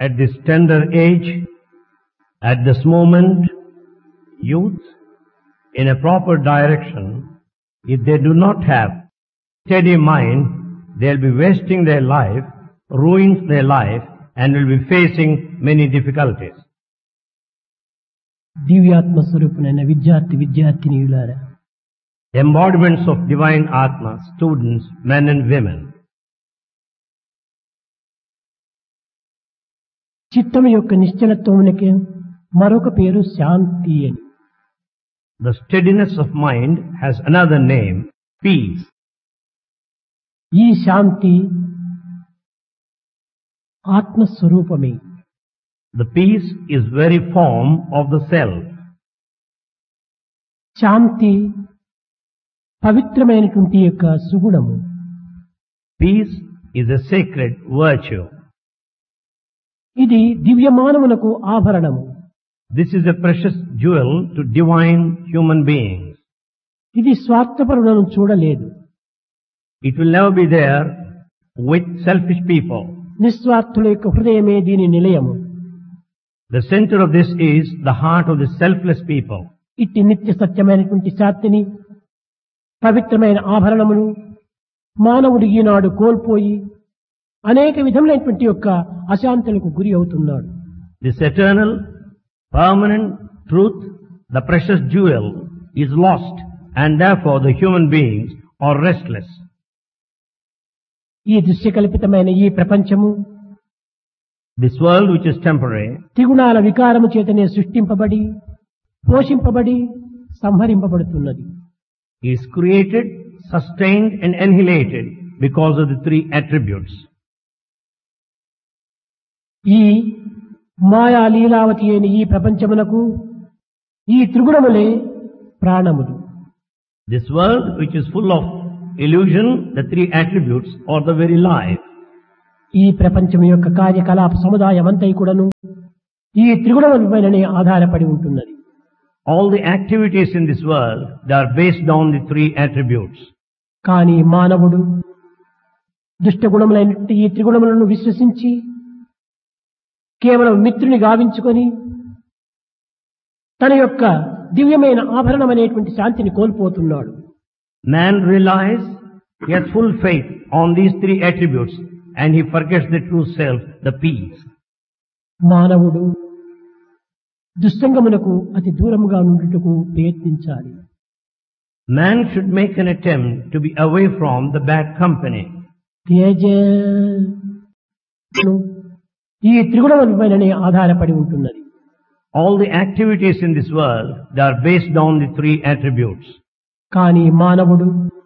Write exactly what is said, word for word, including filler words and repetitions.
At this tender age, at this moment, youth, in a proper direction, if they do not have steady mind, they'll be wasting their life, ruining their life, and will be facing many difficulties. దివ్యాత్మ స్వరూపునైన విద్యార్థి విద్యార్థినియులారా, Embodiments of divine Atma, students, men and women. చిత్తము యొక్క నిశ్చలత్వమునకే మరొక పేరు శాంతి అని. The steadiness of mind has another name, peace. ఈ శాంతి ఆత్మస్వరూపమే. The peace is very form of the self. శాంతి పవిత్రమైనటువంటి యొక్క సుగుణము. Peace is a sacred virtue. ఇది దివ్యమానమునకు ఆభరణము. This is a precious jewel to divine human beings. ఇది స్వార్థపరులను చూడలేదు. It will never be there with selfish people. నిస్వార్థుల యొక్క హృదయమే దీని నిలయము. The center of this is the heart of the selfless people. ఇట్టి నిత్య సత్యమైనటువంటి శాంతిని, పవిత్రమైన ఆభరణమును మానవుడు ఈనాడు కోల్పోయి అనేక విధములైనటువంటి యొక్క అశాంతులకు గురి అవుతున్నాడు. This eternal, permanent truth, the precious jewel, is lost, and therefore the human beings are restless. ఈ దృశ్యకల్పితమైన ఈ ప్రపంచము, This world which is temporary, త్రిగుణాల వికారము చేతనే సృష్టింపబడి, పోషింపబడి, సంహరింపబడుతున్నది. is created, sustained and annihilated because of the three attributes. ఈ మాయా లీలావతి అయిన ఈ ప్రపంచమునకు ఈ త్రిగుణములే ప్రాణములు. This world which is full of illusion, the three attributes are the very life. ఈ ప్రపంచం యొక్క కార్యకలాప సముదాయం అంతా కూడాను ఈ త్రిగుణములపైననే ఆధారపడి ఉంటున్నది. All the activities in this world, they are based on the three attributes. కానీ మానవుడు దుష్టగుణములైనటువంటి ఈ త్రిగుణములను విశ్వసించి కేవలం మిత్రుని గావించుకొని తన యొక్క దివ్యమైన ఆభరణం అనేటువంటి శాంతిని కోల్పోతున్నాడు. Man realizes he has full faith on these three attributes and he forgets the true self, the peace. మానవుడు దుస్సంగమునకు అతి దూరముగా నుండుటకు ప్రయత్నించాలి. Man should make an attempt to be away from the bad company. Teja ఈ త్రిగుణములపైననే ఆధారపడి ఉంటున్నది. All the activities in this world, they are based on the three attributes. కానీ మానవుడు